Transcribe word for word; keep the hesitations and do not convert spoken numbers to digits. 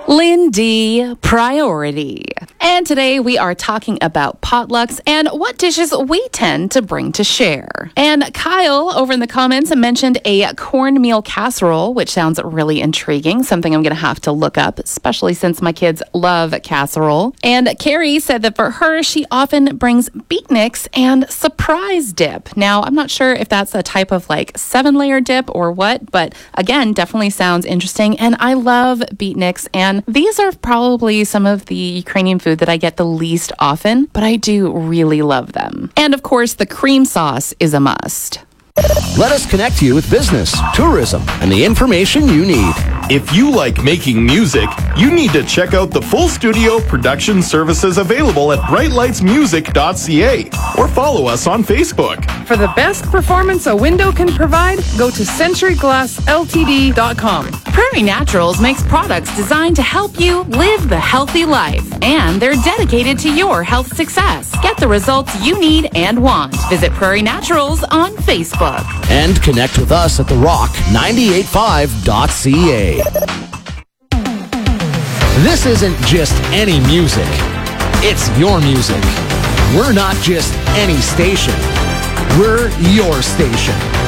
Lindy Priority. And today we are talking about potlucks and what dishes we tend to bring to share. And Kyle over in the comments mentioned a cornmeal casserole, which sounds really intriguing, something I'm going to have to look up, especially since my kids love casserole. And Carrie said that for her, she often brings beatniks and surprise dip. Now, I'm not sure if that's a type of like seven layer dip or what, but again, definitely sounds interesting. And I love beatniks, and these are probably some of the Ukrainian food that I get the least often, but I do really love them. And of course, the cream sauce is a must. Let us connect you with business, tourism, and the information you need. If you like making music, you need to check out the full studio production services available at bright lights music dot c a or follow us on Facebook. For the best performance a window can provide, go to century glass l t d dot com. Prairie Naturals makes products designed to help you live the healthy life, and they're dedicated to your health success. Get the results you need and want. Visit Prairie Naturals on Facebook. And connect with us at the rock ninety-eight point five dot c a. This isn't just any music. It's your music. We're not just any station. We're your station.